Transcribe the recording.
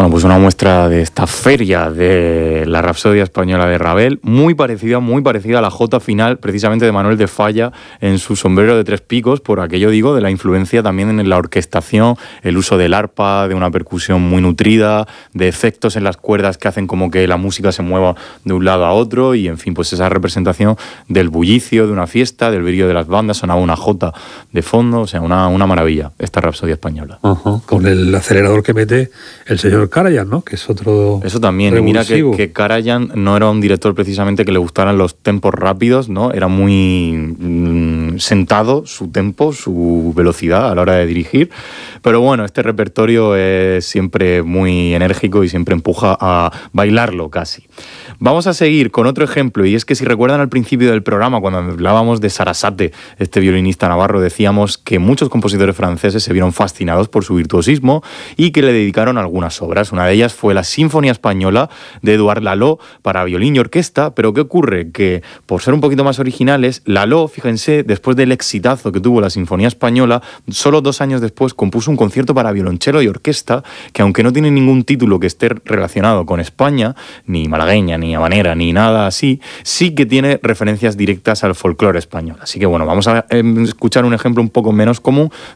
Bueno, pues una muestra de esta feria de la Rapsodia Española de Ravel, muy parecida a la jota final precisamente de Manuel de Falla en su Sombrero de tres picos, por aquello digo, de la influencia también en la orquestación, el uso del arpa, de una percusión muy nutrida, de efectos en las cuerdas que hacen como que la música se mueva de un lado a otro y, en fin, pues esa representación del bullicio de una fiesta, del brillo de las bandas, sonaba una jota de fondo, o sea, una maravilla esta Rapsodia Española. Con el acelerador que mete el señor Karajan, ¿no? Que es otro. Eso también, revulsivo. y mira que Karajan no era un director precisamente que le gustaran los tempos rápidos, ¿no? Era muy sentado su tempo, su velocidad a la hora de dirigir. Pero bueno, este repertorio es siempre muy enérgico y siempre empuja a bailarlo casi. Vamos a seguir con otro ejemplo, y es que si recuerdan al principio del programa, cuando hablábamos de Sarasate, este violinista navarro, decíamos que muchos compositores franceses se vieron fascinados por su virtuosismo y que le dedicaron algunas obras. Una de ellas fue la Sinfonía Española de Édouard Lalo para violín y orquesta, pero ¿qué ocurre? Que por ser un poquito más originales, Lalo, fíjense, después del exitazo que tuvo la Sinfonía Española, solo 2 años después compuso un concierto para violonchelo y orquesta que, aunque no tiene ningún título que esté relacionado con España, ni malagueña, ni habanera, ni nada así, sí que tiene referencias directas al folclore español. Así que bueno, vamos a escuchar un ejemplo un poco menos común